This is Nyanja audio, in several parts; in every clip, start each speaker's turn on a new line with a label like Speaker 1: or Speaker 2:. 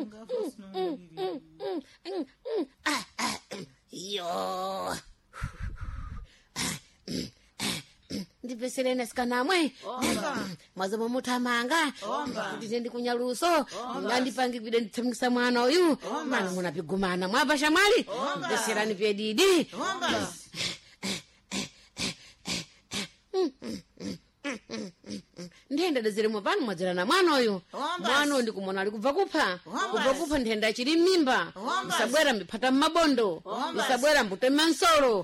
Speaker 1: Yo. Ndipeserene sikanamwe mwazomo mutamanga kuti ndi kunyaluso ngandipangirire ndithamisa mwana uyu mwana munapigumana mwapa shamwali peserani pedidi ndenda daziremo pano mwadzerana mwana uyu mwana ndikumona ali kubva kupha ndenda chiri mimba isabwera mbipata mabondo isabwera mbute mansolo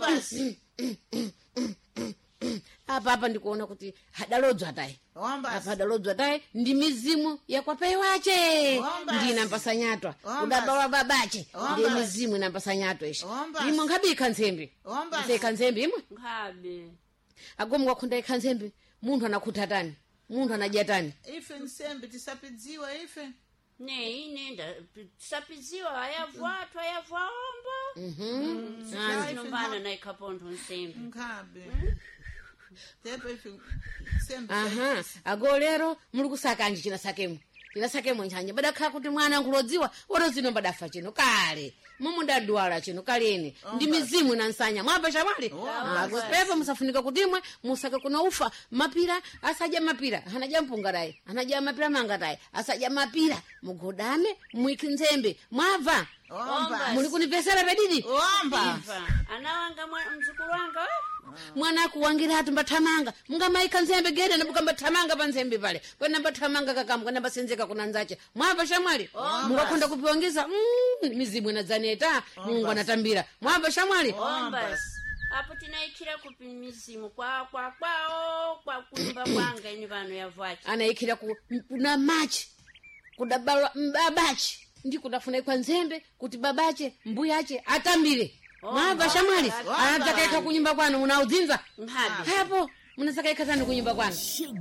Speaker 1: apa ndikuona kuti hadalodzwa tai apa hadalodzwa tai ndi mizimu yakwapai wache ndina mpasanyatwa kudabawa babache ndi mizimu inampasanyatwa ishi imwe ngabe ikhanzembe ikhanzembe imwe
Speaker 2: ngabe
Speaker 1: agomwa kwakhunda ikhanzembe munthu anakhutatani munthu anajatani
Speaker 3: ife nsembe tisapidziwa ife
Speaker 2: ine tisapidziwa ayavwathu ayavwaomba nombana na ikhapontho nsembe
Speaker 3: ngabe tepe ife nsembe
Speaker 1: agolero muli kusakanji chinasakemo nchanje badakhala kuti mwana nkulodziwa orozino badafa chino kale mumudadwala chino kaleni ndi mizimu nansanya mwapa shamwali akupepa musafunika kutimwe musake kuna ufa mapira asaja mapira hanaja mpungarai hanaja mapira mangatai asaja mapira mugodame mwikinzembe mwava muli kunipesera pedidi
Speaker 2: anawanga mzukulu wanga
Speaker 1: mwana akuwangira atu mbathamanga mungamaika nzembe gede nabuka mbathamanga pa nzembe pale kwena mbathamanga kakamu kwena basenzeka kuna nzache mwapa shamwali mungakonda kupiwangisa mizimu inadzaneta mungu anatambira mwapa shamwali
Speaker 2: apo tinaikira kupi mizimu kwao kwa kuimba kwanga ini vano yavwachi
Speaker 1: anaikira kuna machi kudabala mbabachi ndi kutafuna kwa nzembe kuti babache mbuyache atambire mwapa shamwali anatakaika kunyumba kwanu munaudzinza hapo munasakaika tani kunyumba kwanu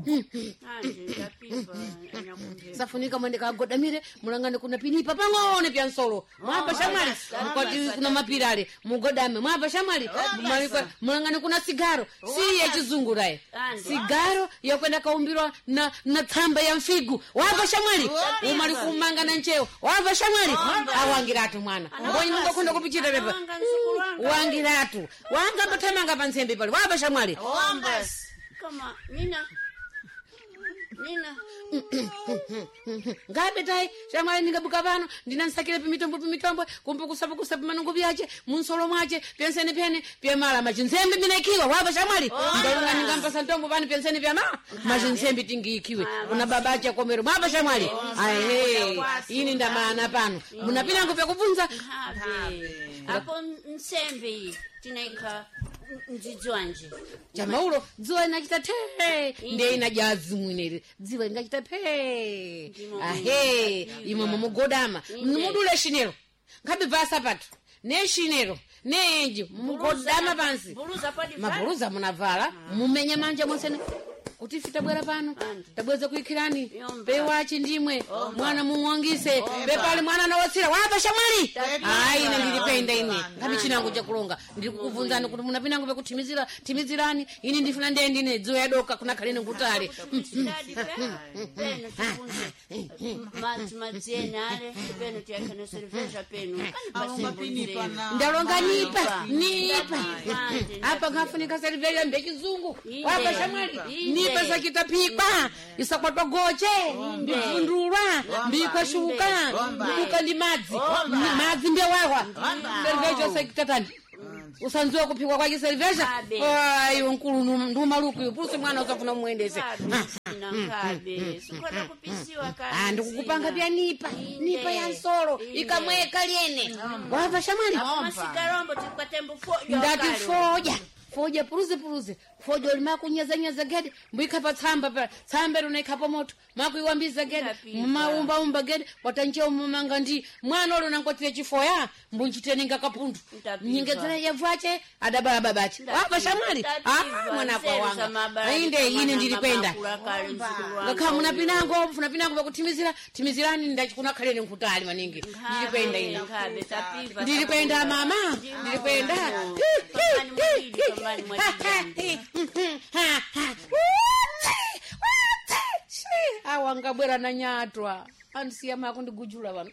Speaker 1: safunika mwende kagodamire mulangane kuna pinipa pang'one pya nsolo mwapa shamwali mkwati kuna mapirale mugodame mwapa shamwali mulangane kuna sigaro si ya chizungu raye sigaro yakwenda kaumbirwa na tsamba ya mfigu wapa shamwali umali kumanga na ncheo wapa shamwali awangiratu mwana ngoyi mungakonda kupichita pepa wangiratu wanga bathamanga pa nsembe pale wapa shamwali
Speaker 2: kama nina
Speaker 1: ngabe tai shamwali ningabuka pano ndinansakire pimitombo kumbe kusapa manungu byache munsolo mwache penseni pene pya mala machinsembe minakiwa wapa shamwali ndalunga ningampasa ntombo pano penseni pya machinsembe tingiikiwe kuna babache komero wapa shamwali ini ndamana pano munapina ngopya kubvunza
Speaker 2: apo nsembe tinaika njidzwanje
Speaker 1: jamaulo dziwa inachita the ndiye inajazi mwinere dziwa ingachita phe imwe mugodama mudule shinero ngabe vasa patu ne shinero nenji mugodama pansi maburuza munavala mumenya manja monsene kuti fitabwera pano tabweza kuikirani pewachi ndimwe mwana mumwangise pepali mwana nawotsira wapa shamwali ine ndilipenda ine ngabe chinango chakulonga ndikukuvunzani kuti munapina ngombe timizirani ini ndifuna ndine dziwa yadoka kuna kalene ngutale ndalonga nipa apa ngafunika seriveri mbechizungu wapa shamwali nipa zakitapikwa isakwatwa goche mbivundulwa mbikwashuka mbuka ndi madzi mbewawa seriveri sakitatani usanziwa kupikwa kwake seriveri ayo nkulu ndumaluku pusi mwana usafuna muendese ndikukupanga pya nipa ya nsolo ikamweka lyene wapa shamwali ndati foja puruze foja ulimakunyeza gede mbika pa tsamba runaikapo moto makuiwambiza gede maumba gede watanjeo mumanga ndi mwana olo nankotire chifoya mbunchiteninga kapundu nyingezera yavwache adabala babache wapa shamwali mwana kwa wanga ine ndilipenda ngakha munapinango funapinango timizirani ndachikuna khalene nkutali maningi ndilipenda ine ndilipenda mama ndilipenda awangabwera na nyatwa andisiya mako ndigujula vano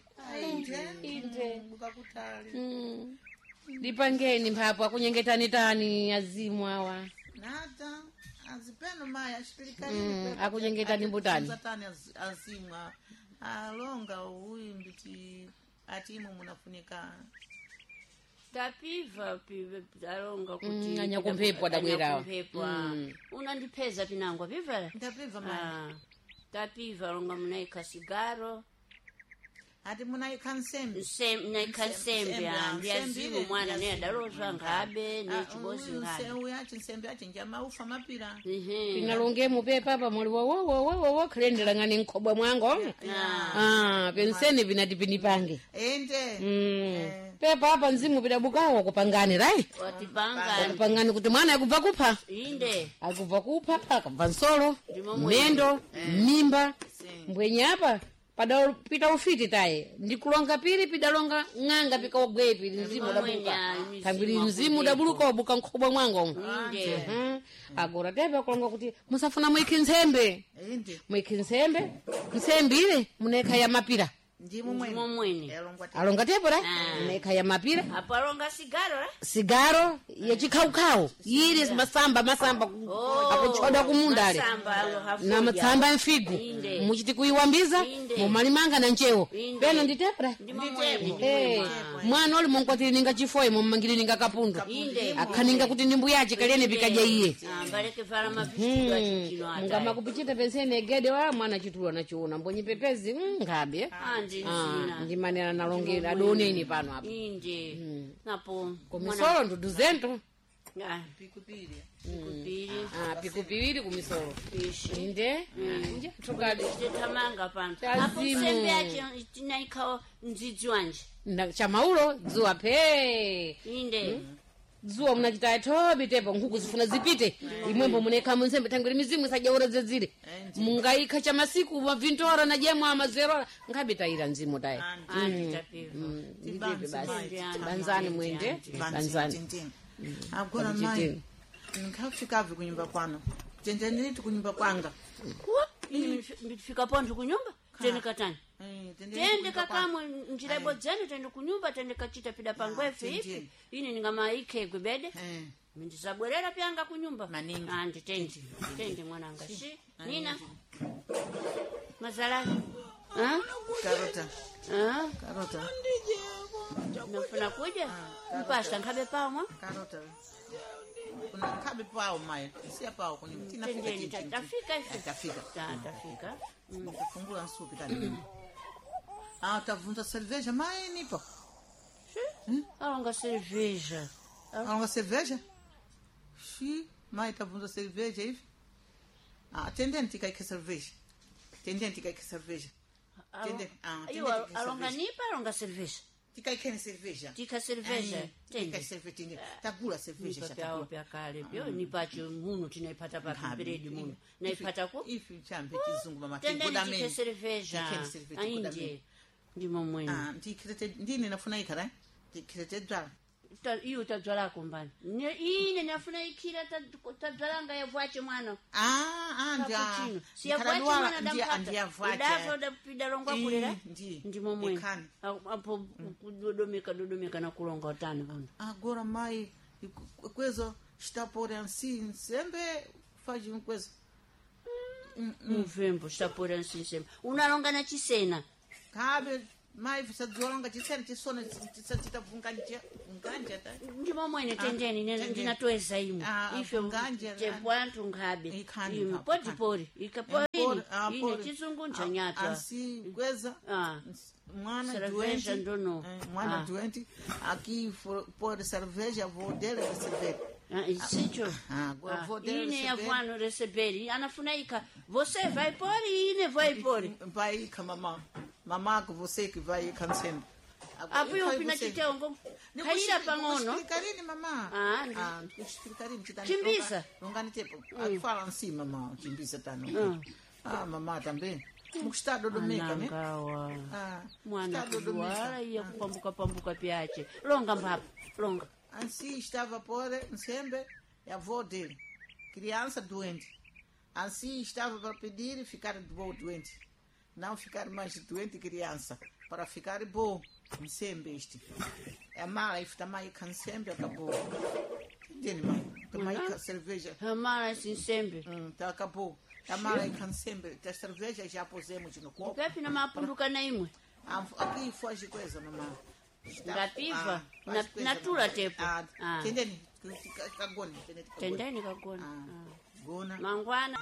Speaker 1: inde
Speaker 3: ukakutali
Speaker 1: ndipangeni mphapo akunyengetani tani azimu awa
Speaker 3: nata azipeno maya ashipilikalini
Speaker 1: akunyengetani mbutani
Speaker 3: satani azimwa alonga uyu mbiti atimu munafunika
Speaker 2: tapiva alonga kuti
Speaker 1: anyakumphepo adabwerawa
Speaker 2: anyakumphepo unandipeza pinangwa piva
Speaker 3: ndapiva maya
Speaker 2: tapiva alonga munaika sigaro
Speaker 3: ati munaika nsembe
Speaker 2: naika nsembe ndiazimu mwana ne adalozwa ngabe ne chibozi ngabe
Speaker 3: uyu achi nsembe achi njamaufa mapira
Speaker 1: pinalongemo pepapa muli wowowowowo khalendera ng'ani nkhobwa mwango penseni pinati pinipange
Speaker 3: ende
Speaker 1: pepa apa mzimu pidabukawo kupangani rai
Speaker 2: watipanga
Speaker 1: kupangani kuti mwana akubva kupha
Speaker 2: inde
Speaker 1: akubva kupha akubva nsolo mendo mimba mbwenye apa padapita ufiti taye ndikulonga pili pidalonga ng'anga pikaogwepi mzimu dabuka tambiri mzimu dabuluka wabuka nkhobwa mwango
Speaker 2: inde
Speaker 1: agora tepe kulonga kuti musafuna mwiki nsembe
Speaker 3: ende
Speaker 1: mwiki nsembe nsembile munekha ya mapira
Speaker 3: ndimo
Speaker 2: mwene
Speaker 1: alonga tepo ra munekha ya mapira
Speaker 2: apo alonga sigaro
Speaker 1: sigaro yechikhawukhawu yili masamba akuchoda kumundale na matsamba mfigu muchiti kuiwambiza mumalimanga na nchewo pena nditepra mwana oli munkwatili ninga chifoye mumangili ninga kapundu akhaninga kuti ndimbu yache kalene pikaja iye
Speaker 2: baleke vala mapichidwa chino ata
Speaker 1: mungama kupichita pensene egede wa mwana chitulo nachiona mbonyi pepezi ngabe ndimanena nalongera adoneni pano apa
Speaker 2: inde napo
Speaker 1: kumisolo nduduzento
Speaker 3: pikupiri
Speaker 1: pikupiri kumisolo inde nje tukadi
Speaker 2: tamanga pano
Speaker 1: Tazimu.
Speaker 2: apo nsembe yache tinaikao ndzidzi wanje
Speaker 1: chamaulo dzuwa phe
Speaker 2: inde
Speaker 1: dzuwa munachita thobi tepo nkhuku zifuna zipite imwembo munekha munsembe thangwiri mizimu isajaura zedzire mungaikha cha masiku mavintora na jemwa amazerora ngabitayira mzimu taye
Speaker 2: anditapiva
Speaker 1: nditepe basi banzani mwende banzani
Speaker 3: agora mai ndikafikavi kunyumba kwano tendenditi kunyumba kwanga
Speaker 2: ndifika ponje kunyumba tendekatani tendeka kamwe njira ibodzeni tende kunyumba tendekachita pida pangwefe ifi ine ningamaikegwe bede ndisabwerera pyanga kunyumba
Speaker 3: Maningi.
Speaker 2: nditendi mwananga shi nina mazalani
Speaker 3: karota
Speaker 2: nafuna kuja mpasta nkhabe pamwa
Speaker 3: karota kuna kabe pao mai sia pao kuni
Speaker 2: tendeni tafika ifi
Speaker 3: tafika
Speaker 2: tafika
Speaker 3: kufungula nsupi tani tavunza cerveja mai nipo
Speaker 2: alonga cerveja
Speaker 3: alonga cerveja mai tavunza cerveja hivi tendeni tikaike cerveja
Speaker 2: alonga nipa alonga cerveja
Speaker 3: tikaikeni cerveja
Speaker 2: tika cerveja
Speaker 3: tende tagula cerveja
Speaker 2: pyao pyakale pyo nipacho muno tinaipata pa peredi muno naipata ku
Speaker 3: ifi chambe chizungu mama
Speaker 2: tende
Speaker 3: tigodameni
Speaker 2: tike cerveja ainde ndimo mwene
Speaker 3: ndine nafuna ikara tikirete dzala
Speaker 2: iyo tadzwala kumbani ine nafuna ikira tadzwalanga yavwache mwana
Speaker 3: ndia
Speaker 2: siyavwache mwana damkata da pidalongwa kulera ndimo mwene apo dodomeka na kulonga utani vanhu
Speaker 3: agora mai kwezo chitapora ansi nsembe faji kwezo
Speaker 2: mvembo chitapora ansi nsembe unalonga na chisena
Speaker 3: kabe mai visadzolonga chisena chisona tisatitavunganja ta
Speaker 2: ndimo mwene tendeni ndinatoeza imwe ife chepwantu ngabe podipori ikaporini ine chizungu njanyatwa
Speaker 3: ansi kweza mwana
Speaker 2: cerveja ndono
Speaker 3: mwana doente aqui por cerveja vou dele receber
Speaker 2: isicho ine yavano receberi anafunaika você vai pori ine vai pori
Speaker 3: vai kama mamako você que vai cansando
Speaker 2: apo yo pina chiteongo kaira pang'ono
Speaker 3: explicarini mama explicarini
Speaker 2: chimbisa
Speaker 3: longani tepo fala assim mama chimbisa tano mama também mukustado domeka né
Speaker 2: mwana kuwala iya kupambuka pyache longa mpapo longa
Speaker 3: assim estava por nsembe a avó dele criança doente assim estava para pedir ficar de boa doente não ficar mais doente criança, para ficar bom, sempre este. A mala e também can sempre acabou. Entende, mãe? Também a cerveja.
Speaker 2: A mala assim sempre.
Speaker 3: Tá acabou. A mala e can sempre. A cerveja já pusemos no copo.
Speaker 2: Pepe na mapunduka na imwe.
Speaker 3: Aqui foge coisa, mamãe.
Speaker 2: Ngapiva na tula tepo.
Speaker 3: Entende? Kagoni.
Speaker 2: Tendeni kagona.
Speaker 3: Gona.
Speaker 2: Mangwana.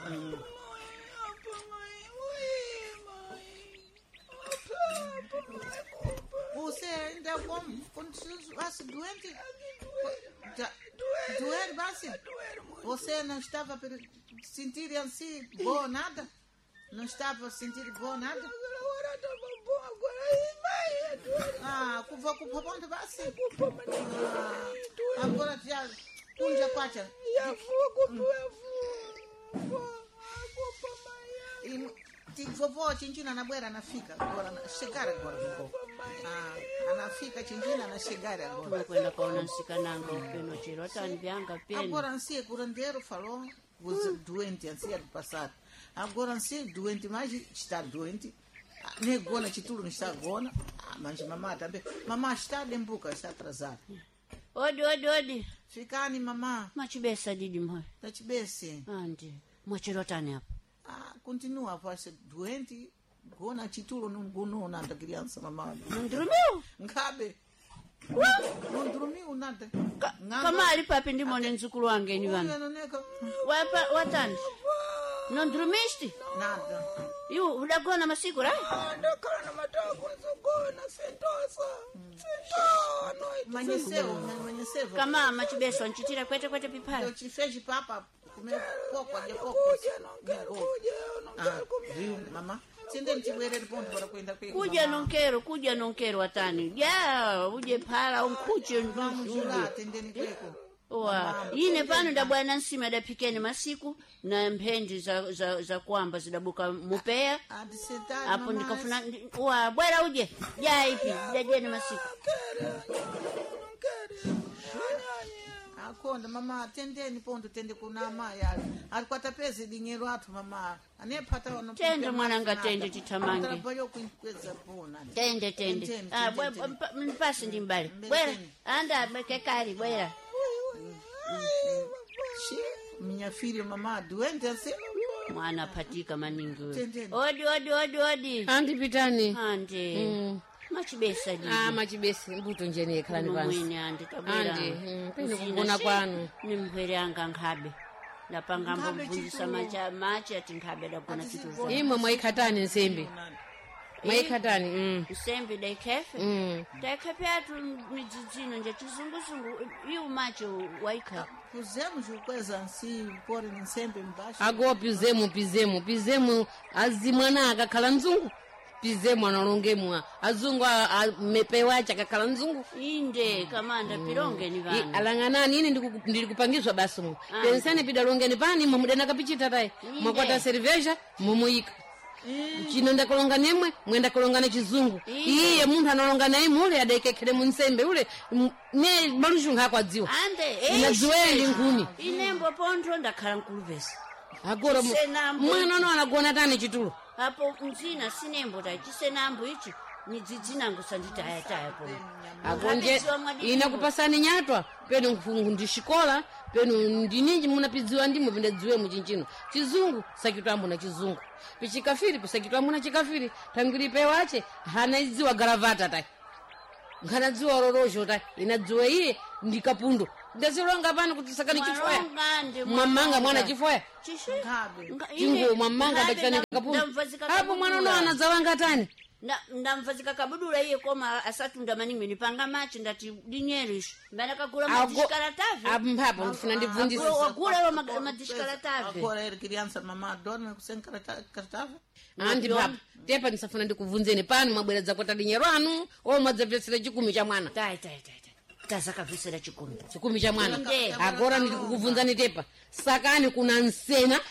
Speaker 3: Você ainda como? Quando você doente? Doer, base? Você não estava a sentir assim bom nada? Não estava a sentir bom nada? Kuva ponte basi. Agora já kunja kwacha. Vovó chinchina na bwera anafika agora chegar agora vovó. Anafika chinchina na chegar agora.
Speaker 2: Kwenda kaona nsikananga upeno chiro tani vyanga peni.
Speaker 3: Agora nsi curandeiro falou você doente ansia do passado. Agora nsi doente mais está doente. Negona título não está agora. Mas mamãe também. Mamãe está lembuca, está atrasada.
Speaker 2: Odi.
Speaker 3: Ficani mamãe.
Speaker 2: Machibesa didi mwe.
Speaker 3: Tachibese.
Speaker 2: Andi. Mwachiro tani hapo.
Speaker 3: Continua a ser doente, gona título não gonou nada criança mamãe.
Speaker 2: Não dormiu?
Speaker 3: Nkabe. Não dormiu nada.
Speaker 2: Kama ali papi ndimo nenzukulu wange ni vana. Watani? Não dormiste?
Speaker 3: Nada.
Speaker 2: Yu udagona masiku ra?
Speaker 4: Ndakhala na matako nizogona sentosa.
Speaker 3: Amanheceu.
Speaker 2: Kama machibeso nchitira kwete pipala.
Speaker 3: Eu te fiz papa comer pouco.
Speaker 4: Não quero comer.
Speaker 3: Viu, mamãe? Sende chiwere ponto para kwenda kwa.
Speaker 2: Kuja non quero watani. Ya, uje pala unkuche
Speaker 3: Jula tendeni kweko.
Speaker 2: Ine pano ndabwana nsima dapikeni masiku na mpendi za kwamba zidabuka mupeya. Hapo nikafuna bwera uje. Ya ipi, dajeni masiku.
Speaker 3: Akonda mama tendeni ponto tende kuna maya. Alikwata pesa dinheiro atu mama. Anepata wano.
Speaker 2: Tende mwananga tende chitamange.
Speaker 3: Trabalhou com coisa boa.
Speaker 2: Tende. Mpasi ndimbali. Bwera, anda bekekari bwera.
Speaker 3: Minha filha mamá doente assim.
Speaker 2: Mwana patika maningi.
Speaker 3: Tendeni.
Speaker 2: Odi.
Speaker 1: Andi pitani.
Speaker 2: Ande. Machibesa didi.
Speaker 1: Machibesi mbuto njeni khalani pansi.
Speaker 2: Mwini andi tabwera.
Speaker 1: Andi, pene kugona kwanu.
Speaker 2: Nimvere anga nkhabe. Napanga mbovunzisa machi ati nkhabe dagona chituza.
Speaker 1: Imwe mwaikhatani nsembe. Mwaikhatani.
Speaker 2: Nsembe daikefe. Daikefe atu midzidzino nje chizunguzungu. Iu macho waika.
Speaker 3: Pusemos coisa assim, pôr sempre embaixo.
Speaker 1: Agora pisemo azimwana akakhala mzungu. Pisemo analongemwa azungu mepewa akakhala mzungu.
Speaker 2: Inde kamanda pilonge ni vana.
Speaker 1: Alanganani ine ndili kupangizwa basi mu. Pensane pidalongeni pani mumudena kapichita tai. Mwakwata cerveja mumuika. Chino ndakolonga nemwe mwenda kolonga na chizungu. Iye munthu analonga naye mule adaikekhere munsembe ule ne malushunga akwadziwa.
Speaker 2: Ande
Speaker 1: inadziweli nkuni.
Speaker 2: Inembo pontho ndakhala nkuluvesa.
Speaker 1: Agora mwana no anagona tani chitulo.
Speaker 2: Hapo mzina sinembo ta chisenambo ichi nidzidzina ngusandita ayataya po.
Speaker 1: Agonje inakupasani nyatwa peno mfungu ndishikola peno ndininji munapidziwa ndimo pindadziwe muchinchino. Chizungu sakitambo na chizungu. Pichikafiri kusakitwa na chikafiri tangiripe wache hanaidziwa garavata tai. Nganadziwa rorojo tai inadziwa iye ndikapundo. Ndazilonga pano kuti sakani chifoya. Mwamanga mwana chifoya. Chingo mwamanga ndachana kapundo. Hapo mwana no anadzawanga tani.
Speaker 2: Ndamvazika kabudula iye koma asatunda maningi nipanga machi ndati dinyerisho. Mbana kagula madishkaratave.
Speaker 1: Hapo ndifuna ndivundisa.
Speaker 2: Wagula wa madishkaratave.
Speaker 3: Agora ele criança mamá dorme sem cartava.
Speaker 1: Andi papa. Tepa nisafuna ndikuvunzeni pano mabweredza kwata dinyero anu o madzapesera chikumi cha mwana.
Speaker 2: Tai. Tazakapesera chikumi
Speaker 1: cha mwana. Agora ndikukuvunzani tepa. Sakani kuna nsena.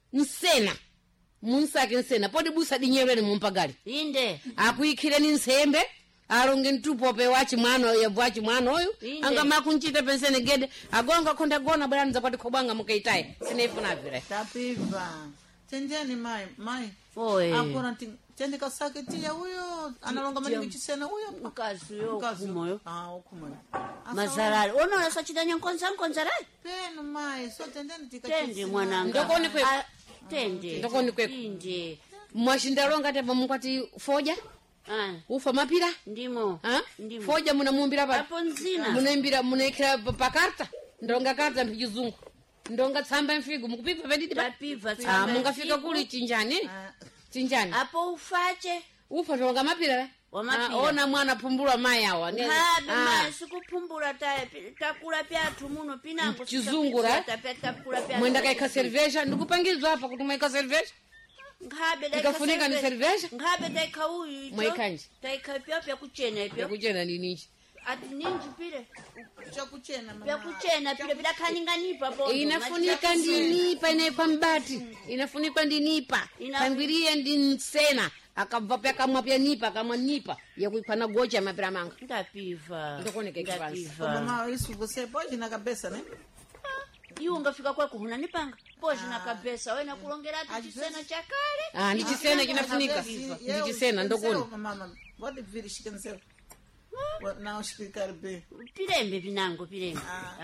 Speaker 1: Munsake nsena podi busa dinyerweni mumpagali.
Speaker 2: Inde.
Speaker 1: Akuikhireni nsembe. Alonge ntupope wachi mwana yabwachi mwana oyu. Anga makunchita pensene gede. Agonga konda gona bwana nzapati khobanga mukaitaye. Sinefuna vile.
Speaker 3: Tapiva. Tendeni mai.
Speaker 2: Oi.
Speaker 3: Agora tendikasakitiya uyo analonga maningi chisena uyo
Speaker 2: mkazi yo
Speaker 3: Mkazi.
Speaker 2: kumoyo
Speaker 3: ukumoyo
Speaker 2: mazarari ona sachidanya nkonzarari
Speaker 3: peno mai so tendeni
Speaker 2: tende mwananga
Speaker 1: Ndokoni kweku.
Speaker 2: tende
Speaker 1: Ndokoni kweku.
Speaker 2: inde
Speaker 1: mwashindalonga tepa mukwati foja ufa mapira
Speaker 2: ndimo
Speaker 1: ha?
Speaker 2: ndimo
Speaker 1: foja munamumbira pa
Speaker 2: apo nzina
Speaker 1: munaikira pakarta ndonga karta mchizungu ndonga tsamba mfigu mukupipa pedidi pa
Speaker 2: papiva
Speaker 1: mungafika kuli chinjani chinjani
Speaker 2: apo ufache
Speaker 1: ufa ndonga mapira
Speaker 2: Wamapira.
Speaker 1: ona mwana pumbulwa mai awa
Speaker 2: habe mai sikuphumbula takula pyathu muno pinango
Speaker 1: Chizungura.
Speaker 2: takula pyathu
Speaker 1: mwenda kaika cerveja ndikupangizwa apa kuti mwaika cerveja
Speaker 2: ngabe
Speaker 1: ikafunika ni cerveja
Speaker 2: ngabe taika uyu icho
Speaker 1: Mwaikanji.
Speaker 2: taika pya kuchena ipyo
Speaker 1: yakuchena ndinichi
Speaker 2: ati ninji pile
Speaker 3: chakuchena mama
Speaker 2: pya kuchena pile bidakhaninganipa po
Speaker 1: inafunika ndinipa inaikwa mbati inafunikwa ndinipa kangwirie ndinsena akabva pyakamwa pyanipa akamwa nipa yakuiphana gocha mapira manga
Speaker 2: ndapiva
Speaker 1: Ndokoneka ikipansi.
Speaker 3: mama isso você pode na cabeça né
Speaker 2: iwo ungafika kwako huna nipanga poji na kabesa wena kulongera ati chisena chakale
Speaker 1: ndichisena chinafunika ndichisena ndokoni
Speaker 3: mama pode vir esquecer não explicar bem
Speaker 2: pilembe pinango pilembe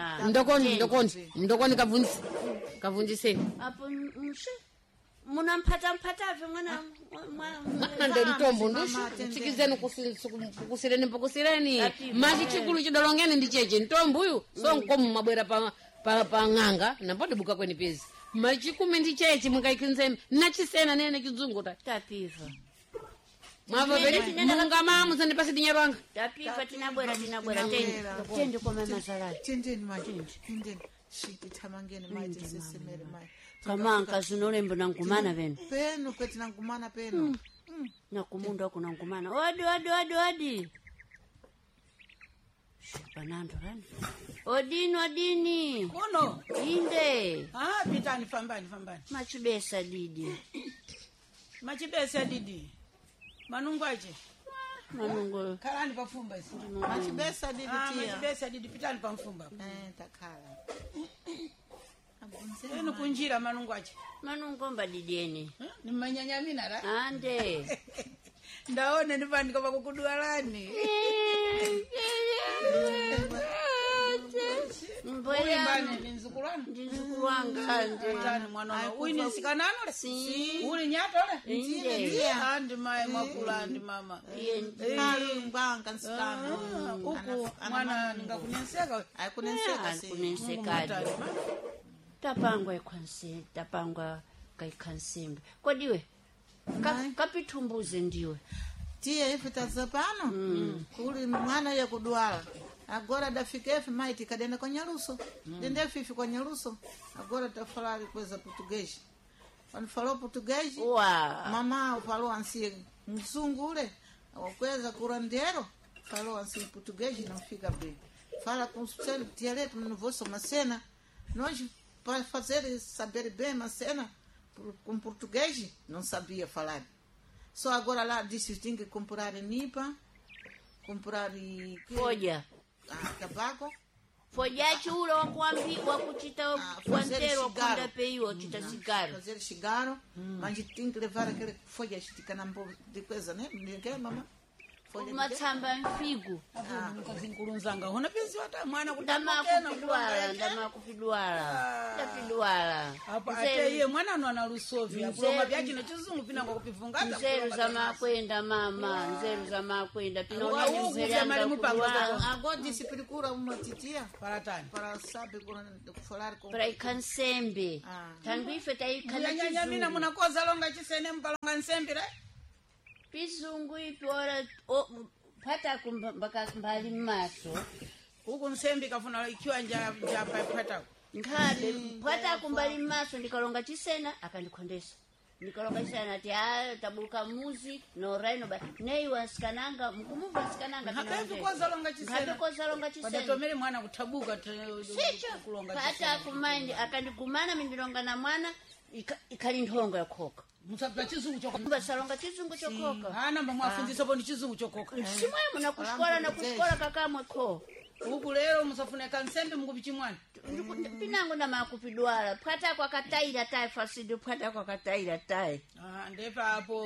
Speaker 1: ndokoni kavunjiseni
Speaker 2: apo mshe munamphataphatave mwana
Speaker 1: mwana ndo mtombo nditsikizeni kukusireni mpakusireni machi chikulu chidolongeni ndicheche mtombo uyu so nkomu mabwera pa ng'anga nampode buka kweni pezi machikumi ndicheche mukaikinzeni nachisena nene chidzungu ta
Speaker 2: tapiva
Speaker 1: mwava pedi mungama musandipasi dinyarwanga
Speaker 2: tapiva tinabwera tende kwa mama Zalali
Speaker 3: tendeni mai tendeni shitithamangeni mai tisesemere mai
Speaker 2: kamanka zinolembo nangumana venu
Speaker 3: peno kwetinangumana peno
Speaker 2: nakumunda ako nangumana odi panando rani odini
Speaker 4: kuno
Speaker 2: inde
Speaker 4: pitani fambani
Speaker 2: machibesa didi
Speaker 4: machibesa didi manungwaje
Speaker 2: manungo
Speaker 4: khalani pafumba isi
Speaker 3: machibesa didi tia
Speaker 4: machibesa didi pitani pamfumba
Speaker 3: takhala
Speaker 4: enu kunjira manungwaje
Speaker 2: manungo mbadidieni
Speaker 4: nimanyanyamina ra
Speaker 2: ande
Speaker 4: ndaone ndipandika pakukudwalani
Speaker 2: mboya
Speaker 4: ninzukulani
Speaker 2: ndinzukulwanga
Speaker 4: tani mwana uyu ni sikanano le uli nyatole
Speaker 2: inde
Speaker 4: andi mai makula andi mama
Speaker 3: mbanga nsikana
Speaker 4: uku mwana ningakunenseka
Speaker 3: aikunenseka
Speaker 2: kunensekadi tapangwa kaikhansimbe kodiwe kapitumbuze ndiwe
Speaker 3: tia ife tazapano kuli mwana yakudwala agora dafika ife maiti kadenda kwa nyaruso dende fifi kwa nyaruso agora tafalali kweza português quando falou português mama falou assim mzungu ule wakweza kurandero falou assim português não fica bem fala com o seu dialeto não vou somar cena nós para fazer saber bem uma cena com português não sabia falar só agora lá disse tem que comprar nipa comprar
Speaker 2: foja
Speaker 3: tabaco
Speaker 2: fojachi ule wakuchita kwantero kwanda peiwo wachita sigaro
Speaker 3: fazer cigarro mas tem que levar aquele folha esticana de coisa né ninguém mama
Speaker 2: matsamba mfigu
Speaker 4: kazinkulunzanga hona pezi wata mwana
Speaker 2: ndapidwala
Speaker 4: apa ate iye mwana anu analusovi apuloma byachi nechizungu pinango kupivungata
Speaker 2: nzeru za makwenda mama nzeru za makwenda
Speaker 3: agora disse procura uma titia
Speaker 4: paratani
Speaker 3: para saber falar com
Speaker 2: para ikansembe tangu ife
Speaker 4: taikana munakoza longa chisene mpalonga nsembire
Speaker 2: pizungu ipi ora pata kumbaka mbali maso
Speaker 4: huku nsembi kafuna ikiwa nja pata
Speaker 2: ngabe pata kumbali maso ndikalonga chisena akandikondesa ndikalonga chisena ati tabuka muzi no raino ba nei wasikananga mkumuva sikananga
Speaker 4: ngabe koza longa chisena
Speaker 2: ngabe koza longa chisena
Speaker 4: patatomere mwana kutabuka
Speaker 2: kulonga pata kumandi akandigumana mindilonga na mwana ikalindongo yakoka
Speaker 4: musabla chizungu chokoka
Speaker 2: basalonga chizungu chokoka
Speaker 4: namba mwafundisa boni chizungu chokoka
Speaker 2: simwe muna kushkola kakamwe ko
Speaker 4: huku lero musafuneka nsembe mukupichi mwana
Speaker 2: pinango na makupidwala pata kwa kataira tai fasido pata kwa kataira tai
Speaker 4: ndepa hapo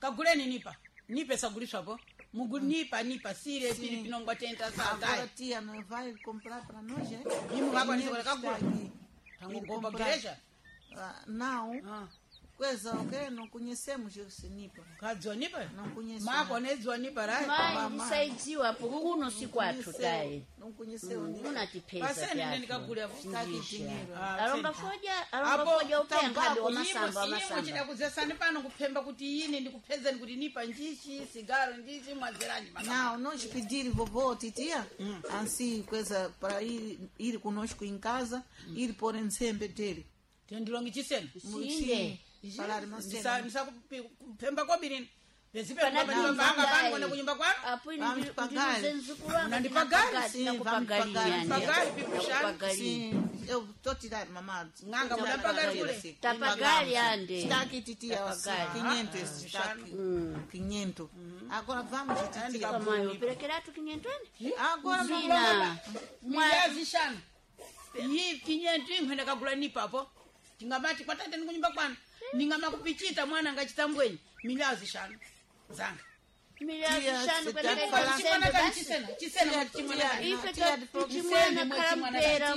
Speaker 4: kaguleni nipe sagulishwapo nipa sire pili pinongwa tenta
Speaker 3: Agora
Speaker 4: sata
Speaker 3: tia não vai comprar para nós, é?
Speaker 4: Imu hapa niko
Speaker 3: Dinheiro
Speaker 4: kagula
Speaker 3: está aqui.
Speaker 4: tangu
Speaker 3: Ir
Speaker 4: gomba
Speaker 3: comprar.
Speaker 4: gereja
Speaker 3: Não, coisa ok, não conhecemos esse nipa.
Speaker 4: kadzwa nipa
Speaker 3: Não conhecemos.
Speaker 4: mako nedzwa nipa rai
Speaker 2: mai ndisaidziwa po kuno sikwathu tayi
Speaker 3: Não conheceu o nipa.
Speaker 2: munatipeza
Speaker 4: paseni nene
Speaker 2: pyathu
Speaker 4: nikagulya
Speaker 3: Está aqui dinheiro.
Speaker 2: alonga foja upenkhadi wamasamba
Speaker 4: chida kudzesani pano kuphemba kuti ine ndikuphezeni kuti nipa njichi sigaro njichi mwadzeranji
Speaker 3: Não, nós pedir vovô, titia, assim, coisa para ir conosco em casa, ir pôr em sempre dele.
Speaker 4: tendilongi chiseni
Speaker 2: Sinde.
Speaker 3: Falar uma cena.
Speaker 4: ndisakuphemba kobirini
Speaker 2: Panati
Speaker 4: bezipepanga
Speaker 2: mzangayi.
Speaker 4: pano kwenda kunyumba kwanu
Speaker 2: apo
Speaker 3: Vamos pagar.
Speaker 4: Unandipagali?
Speaker 3: Sim, vamos pagar.
Speaker 4: Pagali, pipushani.
Speaker 3: Sim, eu estou tirando, mamãe.
Speaker 4: Nganga, mnapagali kule?
Speaker 2: tapagali ande
Speaker 3: Está aqui, titia,
Speaker 2: Pagar.
Speaker 3: 500, está aqui. 500. Agora vamos, titia.
Speaker 2: kamayo uperekeratu 500
Speaker 3: Agora vamos.
Speaker 2: zina
Speaker 4: mwazishana iyi 500 imwene kagula nipapo tingamati kwatate ndikunyumba kwanu ndingamakupichita mwana ngachitambwenyi milazishana zanga
Speaker 2: miliyazishanu
Speaker 3: Tia,
Speaker 4: chisena
Speaker 2: ife tichimwana kalampera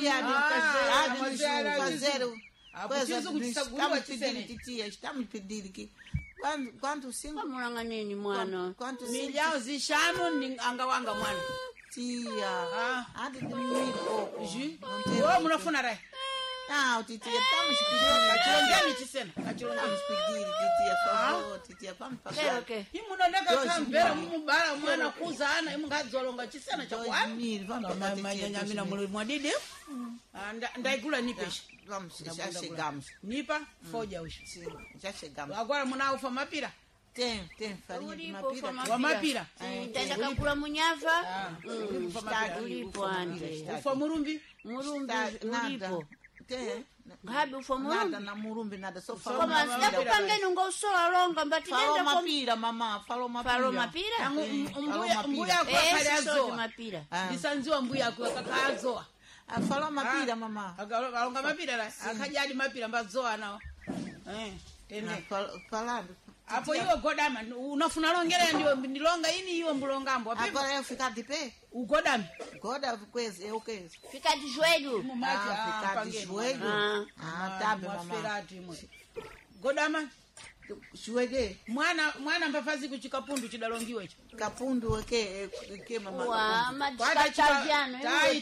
Speaker 3: Estamos pedindo, titia, estamos pedindo que quanto 5?
Speaker 2: kamulanganeni mwana
Speaker 3: Quanto 5?
Speaker 4: milhão zishanu angawanga mwana
Speaker 3: Tia, hadi diminuir pouco. Não tem
Speaker 4: o munafuna rai
Speaker 3: Não, titia, estamos pedindo.
Speaker 4: achilongeni chisena
Speaker 3: Vamos pedir, titia, por favor, titia, vamos pagar.
Speaker 2: okay
Speaker 4: imunondeka kampera mumubala mwana kuzana imungadzolonga chisena
Speaker 3: 2
Speaker 4: chakwanu
Speaker 3: mil, vamos pagar, titia,
Speaker 4: manyanyamina
Speaker 3: 2 mil.
Speaker 4: mwadidi ndaigula nipesha
Speaker 3: Vamos, já chegamos.
Speaker 4: nipa foja ushi
Speaker 3: Sim, já chegamos.
Speaker 4: agora munaufa mapira
Speaker 3: Tem farinha de
Speaker 2: Ulipo
Speaker 3: mapira.
Speaker 2: ufa
Speaker 4: wa mapira
Speaker 2: taenda kagula munyava
Speaker 3: Está aqui,
Speaker 2: ulipo
Speaker 3: ufa
Speaker 2: ande
Speaker 3: mapira, está
Speaker 4: ufa
Speaker 3: aqui.
Speaker 4: murumbi
Speaker 2: murumbi
Speaker 3: Está, nada.
Speaker 2: ulipo
Speaker 3: Tem.
Speaker 2: ngabe ufa
Speaker 3: Nada
Speaker 2: murumbi
Speaker 3: na murumbi, nada, só
Speaker 4: Koma,
Speaker 3: falou
Speaker 2: koma
Speaker 3: mapira.
Speaker 2: sidakupangeni ungosola longa
Speaker 3: Falou
Speaker 2: mbatidenda
Speaker 3: mapira, mamã, falou mapira.
Speaker 2: falo mapira
Speaker 4: mbuya
Speaker 2: Eh,
Speaker 4: kwakale
Speaker 2: sisoti
Speaker 4: azowa
Speaker 2: mapira
Speaker 3: Ah.
Speaker 4: ndisanziwa mbuya kaka azowa
Speaker 3: Falou mapira, mamã.
Speaker 4: alonga mapira la akajadi mapira mbazowa nawo tende
Speaker 3: Falando.
Speaker 4: apo iwe godama unafuna longera ndiwe ndilonga ini iwe mbulongambo apipa
Speaker 3: Agora eu ficar de pé?
Speaker 4: ugodami
Speaker 3: Goda, coisa, eu coisa.
Speaker 2: fika de joelho
Speaker 4: mumati
Speaker 3: Ficar de joelho? Tá bem, mamã.
Speaker 4: mwaferati imwe godama
Speaker 3: Joelho.
Speaker 4: mwana mbafazi kuchikapundu chidalongiwe icho
Speaker 3: Capundo, que mamã?
Speaker 2: wa madikatavyano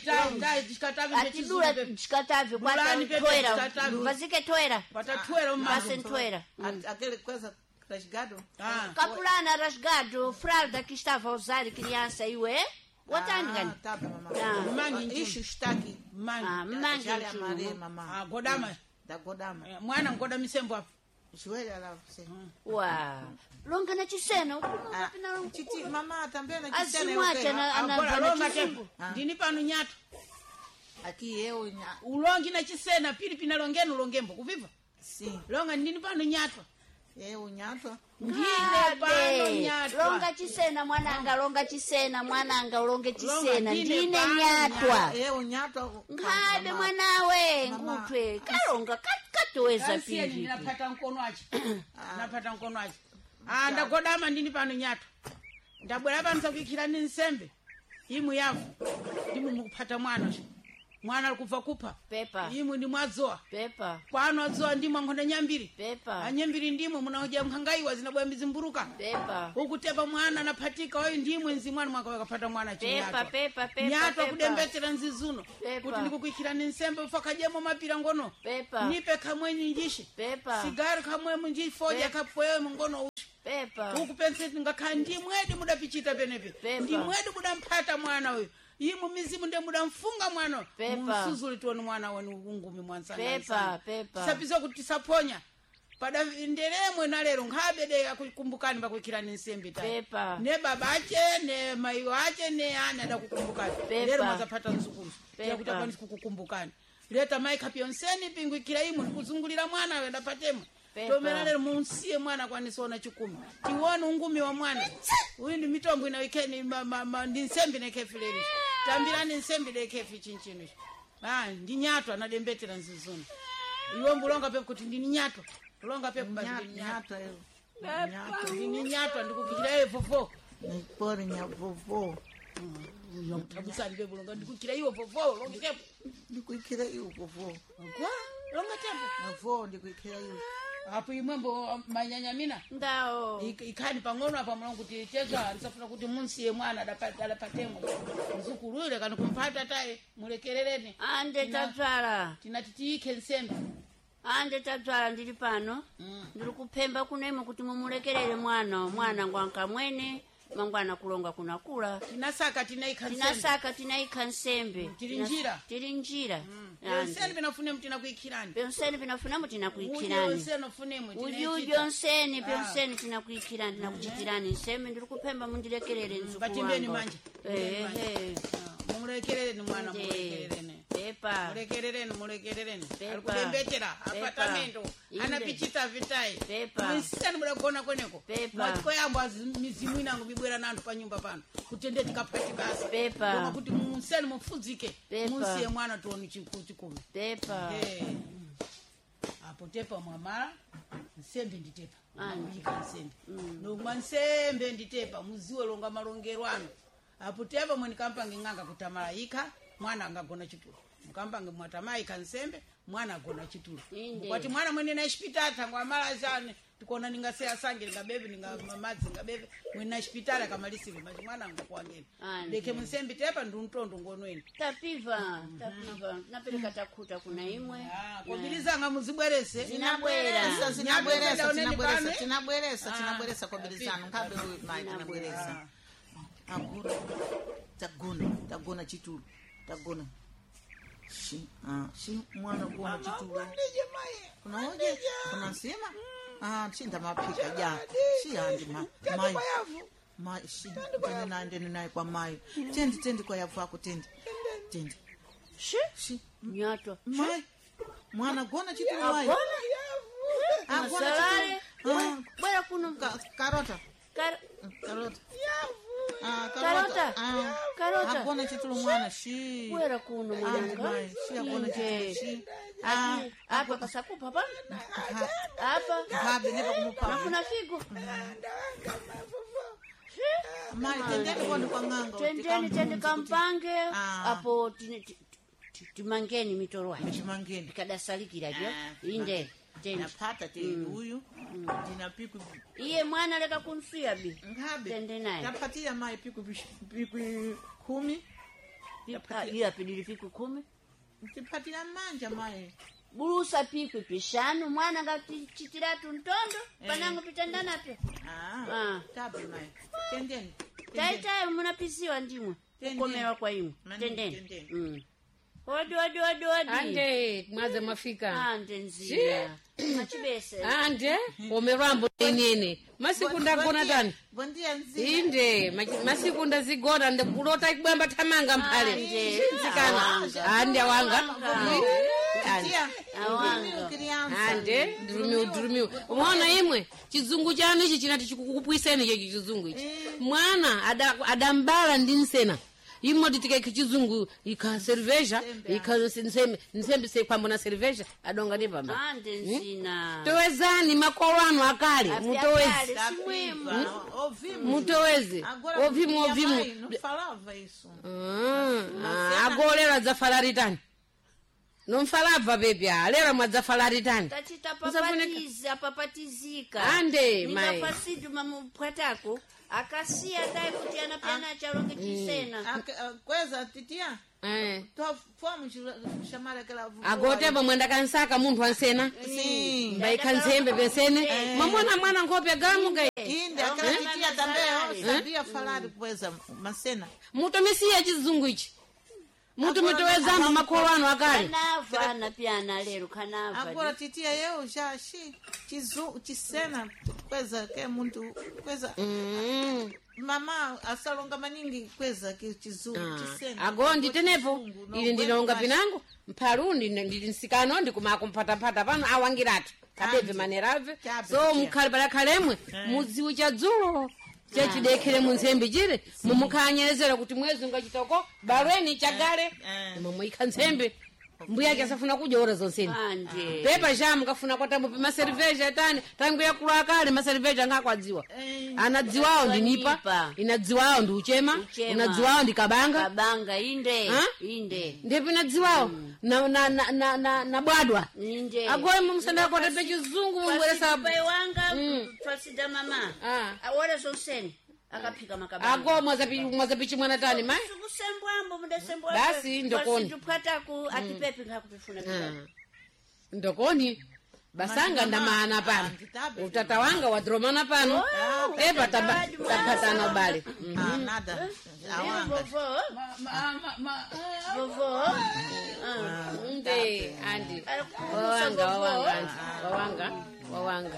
Speaker 2: atidula diskatavyo
Speaker 4: Bulani pepe
Speaker 2: kwatatoera
Speaker 4: diskatavyo.
Speaker 2: vazike toera
Speaker 4: patatwera
Speaker 2: Pasen
Speaker 4: mmanzo
Speaker 2: toera
Speaker 3: Aquele coisa rasgado.
Speaker 2: kapulana rasgado fralda que estava a usar criança iwe watangani
Speaker 3: Tá bem, mamã.
Speaker 4: Mangi
Speaker 3: Isso está aqui.
Speaker 4: mmangi
Speaker 3: Já lhe amarei,
Speaker 2: mangi
Speaker 3: mamã.
Speaker 4: godama
Speaker 3: Da godama.
Speaker 4: mwana ngoda misembo apo
Speaker 3: Joelho lá, você.
Speaker 2: wa longa na chisena
Speaker 3: Titi, mamã, também na
Speaker 2: azimwacha
Speaker 4: agora longa
Speaker 2: na
Speaker 4: tempo ndini pano nyato
Speaker 3: Aqui eu,
Speaker 4: ulongi na chisena pili pinalongeni ulongembo kuviva
Speaker 3: sim.
Speaker 4: longa ndini pano nyato
Speaker 3: Eu, nhato.
Speaker 4: ndine pano nyatwa
Speaker 2: longa chisena mwananga longa chisena mwananga ulonge chisena
Speaker 4: ndine
Speaker 2: ndine
Speaker 4: pano
Speaker 2: nyatwa
Speaker 3: Eu, nhato.
Speaker 2: ngabe mwanawe
Speaker 3: Mama.
Speaker 2: ngutwe kalonga katoweza
Speaker 4: kansieni
Speaker 2: pili
Speaker 4: napata mkono achi napata mkono achi ndagodama ndini pano nyato ndabwera pano sakuikhira ni nsembe imu yavu ndimu mukupata mwana uchi mwana alikufa kupha
Speaker 2: pepa
Speaker 4: imu ndi mwadzowa
Speaker 2: pepa
Speaker 4: kwano adzowa ndimo ankhonda nyambiri
Speaker 2: pepa
Speaker 4: anyambiri ndimo munaoja mkhangaiwa zinabwembi zimburuka
Speaker 2: pepa
Speaker 4: ukutepa mwana anaphatika oyo ndimwe nzimwana mwaka wakapata mwana
Speaker 2: pepa pepa
Speaker 4: nyato
Speaker 2: pepa
Speaker 4: kudembetsera nzizuno
Speaker 2: Pepa.
Speaker 4: kuti ndikukuikhirani nsembe ufakajemo mapira ngono
Speaker 2: pepa
Speaker 4: nipe kamweni njishi
Speaker 2: pepa
Speaker 4: sigari kamwemu njifoja
Speaker 2: Pepa.
Speaker 4: kapwewe ngono uchi
Speaker 2: pepa
Speaker 4: ukupenseti ngakhala ndimwedi mudapichita penepe
Speaker 2: Pepa.
Speaker 4: ndimwedi mudamphata mwana uyu imu mizimu nde mudamfunga mwana
Speaker 2: Pepa.
Speaker 4: msuzuli tioni mwana wenu ungumi
Speaker 2: pepa pepa
Speaker 4: tisapiza kuti tisaponya pada nderemwe nalero nkhabede akukumbukani pakuikhirani nsembe ta
Speaker 2: Pepa.
Speaker 4: ne baba ache ne mai wache ne ana adakukumbukani
Speaker 2: Pepa.
Speaker 4: lero mwazaphata mzukulu
Speaker 2: Pepa.
Speaker 4: kuti akwanisi kukukumbukani leta mai kapyonseni pinguikhira imwe ndikuzungulira mwana we ndapatemo
Speaker 2: Pepa.
Speaker 4: tomera lero munsiye mwana akwanisaona chikumi tiwone ungumi wa mwana uyu ndi mitombo inawikeni ndi nsembe nekefilerishi tambirani nsembe dekefi chinchino ndi nyato anadembetera nzizuni iwe mbulonga pepu kuti ndini nyato ulonga pepu basi ndini nyato
Speaker 3: Nhato, eu.
Speaker 4: ndini nyatwa ndikukira iwe fofo
Speaker 3: Nipore nyavovo.
Speaker 4: yamuthabisani bebulonga ndikukira iwe fofo longetepo
Speaker 3: Ndikuikira iwo vovo.
Speaker 4: kwa longetepo
Speaker 3: Mavo ndikuikira iwo.
Speaker 4: apo imwembo manyanyamina
Speaker 2: Ndao.
Speaker 4: ikhani pang'ono apa mulongo kuti cheza alisafuna kuti munsiye mwana adapatemo mzukulule kana kumpata taye mulekerereni
Speaker 2: Ande tadzala.
Speaker 4: tinati tiyikhe nsembe
Speaker 2: Ande tadzala ndili pano. Ndiri kupemba kunemo kuti mumulekerere mwana ngwanka mwene mangwana kulonga kunakula.
Speaker 4: tinasaka tinaikha nsembe
Speaker 2: Tinasaka tinaikha nsembe.
Speaker 4: Tili njira.
Speaker 2: Tili njira.
Speaker 4: nseni pinafunemu tinakuikhirani
Speaker 2: Pyonseni pinafunamo
Speaker 4: ujo
Speaker 2: tinakuikhirani.
Speaker 4: nseni ofunemu
Speaker 2: Ujujo nseni pyonseni tinakuikhirani tinakuchitirani nsembe ndiri kupemba mundilekerere nzukulu
Speaker 4: Batimbeni
Speaker 2: wanga.
Speaker 4: manje.
Speaker 2: Ehe.
Speaker 4: mumulekerereni mwana
Speaker 2: Nje.
Speaker 4: mulekerereni
Speaker 2: Pepa.
Speaker 4: mulekerereni
Speaker 2: Pepa.
Speaker 4: alikudembetera
Speaker 2: Pepa.
Speaker 4: apartamento
Speaker 2: Inde.
Speaker 4: anapichita vitai
Speaker 2: Pepa.
Speaker 4: mwisisani mulagona kweneko
Speaker 2: Pepa.
Speaker 4: mwatiko yambo mizimu inango bibwera nandu panyumba pano kutende tikapati basi
Speaker 2: Pepa.
Speaker 4: Koma kuti museni mufudzike
Speaker 2: Pepa.
Speaker 4: musiye mwana tuoni chikumi
Speaker 2: Pepa.
Speaker 4: apo tepa mwamala nsembe nditepa
Speaker 2: Andi.
Speaker 4: ika nsembe nomwa nsembe nditepa muziwe longa malongero ano apo tepa mweni kampange ng'anga kutamala ika mwana angagona chitulo mukampange mwatamaika nsembe mwana agona chitulo
Speaker 2: Inde.
Speaker 4: kwati mwana mwene na hospitali tangu amala zane tikona ningaseya sange ngabebe ningamadzi ngabebe mwene na hospitali akamalisire machi mwana ngakuangeni
Speaker 2: Ande.
Speaker 4: ndeke munsembe tepa nduntondo ngonweni
Speaker 2: Tapiva. Napeleka takuta kuna imwe.
Speaker 4: kobilizanga muzibwerese
Speaker 2: Zinabwera.
Speaker 3: Tinabweresa kobilizano ngabe uyu mai tinabweresa. Agora tagona chitulo. Tagona. Shi mwana kuona chitulo. Kuna oje? Kuna nsima? Chinda mapika ja. Shi andi mai. Mai shi ndene naye kwa mai. Tendi kwa yafu ako tendi. Shi
Speaker 2: Nyatwa.
Speaker 3: mai. Mwana kuona chitulo mai.
Speaker 2: Masalale. Bwera kuno.
Speaker 3: Karota.
Speaker 2: Karota.
Speaker 3: Karota. Agona chitulo mwana shi.
Speaker 2: Bwera kuno mwananga.
Speaker 3: Shi agona chitulo shi.
Speaker 2: Apa kasakupa pa? Apa.
Speaker 3: Habe never kumupa.
Speaker 2: Hakuna figo.
Speaker 3: Mai tendeni kwa nganga.
Speaker 2: Tendeni kampange. Apo timangeni mitorwa.
Speaker 3: Chimangeni.
Speaker 2: Kadasalikira jo. Inde.
Speaker 3: Napata tendi huyu. Dinapiku.
Speaker 2: Iye mwana leka kunsuya bi.
Speaker 3: Ngabe.
Speaker 2: Tende naye.
Speaker 3: Tapatia mai piku 10.
Speaker 2: Iya pidili piku 10.
Speaker 3: Tipatia manja mai.
Speaker 2: Burusa piku pishanu mwana ngatichitiratu ntondo panango pitandana pyo.
Speaker 3: Tabi mai. Tendeni.
Speaker 2: Taita munapisiwa ndimwe. Kukomerwa kwa imwe. Tendeni. Odi.
Speaker 1: ande mwaze mafika
Speaker 2: Ande nzira. Machibese.
Speaker 1: ande omerwambo nene masiku ndagona tani
Speaker 3: Bondia nzira.
Speaker 1: inde masiku ndazigona ndikulota ikubamba tamanga mphale
Speaker 2: Ande.
Speaker 1: zikana ande awanga
Speaker 3: Tia.
Speaker 2: Awanga.
Speaker 1: ande durumiu umaona imwe chizungu chanu ichi chinati chikukupwiseni chechi chizungu ichi mwana adambala ndi nsena imwe titike kichizungu ika cerveja ika nsembe sekwambo na cerveja adonga ndi pamba
Speaker 2: Ande nzina.
Speaker 1: towezani makolo anu akale mutowezi mutowezi ovimu
Speaker 3: Falava isso.
Speaker 1: agolera dzafalaritani nomfalabva pepe alera mwadzafalaritani
Speaker 2: Tachita
Speaker 1: Musafuneka.
Speaker 2: papatizika.
Speaker 1: Ande, mai.
Speaker 2: Nikapasidu mamupwatako. Akasiya dai kuti anapiana charonge chisena.
Speaker 3: Kweza titia. Fomos chamar aquela vovó.
Speaker 1: agoteva mwenda kansaka munthu ansena
Speaker 3: Sim.
Speaker 1: mbaika nsembe pensene mamona mwana nkhope gamuga
Speaker 3: Ainda aquela titia também sabia falar coisa, Macena.
Speaker 1: mutomisiya chizungu ichi mutomitowezano makolo anu akale
Speaker 2: Kanava anapiana lero kanava.
Speaker 3: Agora titia eu já achei chisena coisa que é muito coisa. Mama asalonga maningi kweza kizungu chisena.
Speaker 1: agondi tenepo ili ndilonga pinango mphalundi ndili nsikano ndikumako mphatapata pano awangiratu kabeve manerave so mukhali palakhalemwe mudziwu cha dzulo chachidekhere munsembe chire mumukhanyerezera kuti mwezi ungachitoko balweni chagale momwe ikha nsembe mbuya yake asafuna kudya ora zonseni
Speaker 2: ande
Speaker 1: pepa jamu kafuna kwatamo pe maserveja tani tangu yakulu akale maserveja ngakwadziwa anadziwawo ndinipa inadziwawo ndi uchema inadziwawo ndi
Speaker 2: kabanga inde
Speaker 1: ndipo inadziwawo na bwadwa
Speaker 2: inde
Speaker 1: agoye musanda kote pe chizungu mubweresa
Speaker 2: pai wanga twasida mama awole zonseni akaphika makabanga
Speaker 1: ago mwazapichi mwana tani mai
Speaker 2: kusembwambo mudasembwa
Speaker 1: basi ndokoni
Speaker 2: tupataku atipepi ngakupifuna
Speaker 1: ndokoni basanga ndamana pano utata wanga wadromana pano epa tapatana ubale
Speaker 3: nada awanga
Speaker 2: vovo
Speaker 1: nde andi wawanga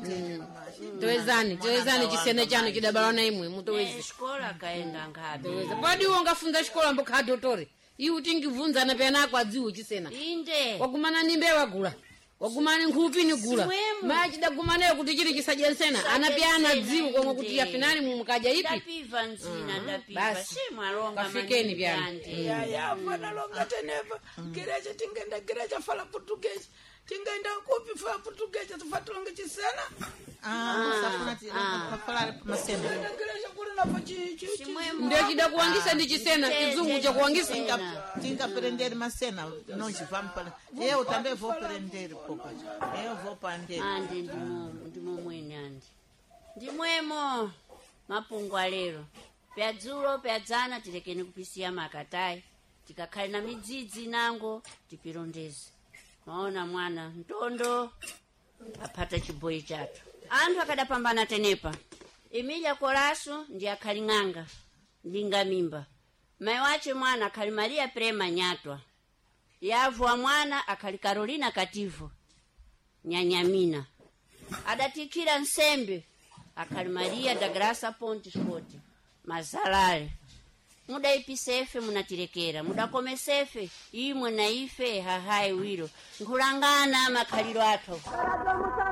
Speaker 1: toezani chisene chano chidabalana imwe mutowezi
Speaker 2: xikola kaenda ngabe
Speaker 1: padi ungafunza xikola mbokha dotore iwe utingivunzana pena akwadziwo chisena
Speaker 2: inde
Speaker 1: wagumana nimbe wagula wagumana nkhupi ni gula machidagumanayo kuti chili chisajensena anapyana dziwo komwe kuti yafinali mumukaja ipi
Speaker 2: ndapiva nzina ndapiva
Speaker 1: basi
Speaker 2: simwalonga
Speaker 1: pafikeni pyani
Speaker 4: fana longa tenepa gereja tingenda gereja fala português tingenda kupi fala português tufatilonga chisena
Speaker 3: musafuna falar masena
Speaker 4: gereja kuli napo chichi
Speaker 1: ndio chidakuwangisa ndi chisena chizungu chakuwangisa
Speaker 3: tingaperenderi masena nonji vampala eu também vou prender pouco eu vou prender
Speaker 2: andi ndimo mwene andi ndimwemo mapungwa lero pyadzulo pyadzana tilekeni kupisiya makatayi tikakhale na midzidzi nango tipirondeze maona mwana ntondo aphata chiboyi chathu anthu akadapambana tenepa Emilia Colasso ndi akhali ng'anga ndinga mimba mai wache mwana akhali Maria Prema Nyatwa yavu wa mwana akhali Carolina Kativo Nyanyamina adatikira nsembe akhali Maria da Graça Pontes Cote mazalale muda ipisefe munatirekera muda komesefe imwe na ife hahai wiro nkulangana makhaliro athu